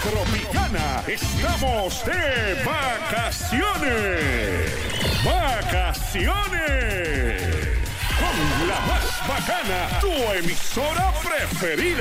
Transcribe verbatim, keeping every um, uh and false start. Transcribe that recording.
Tropicana estamos de vacaciones. ¡Vacaciones! Con la más bacana, tu emisora preferida.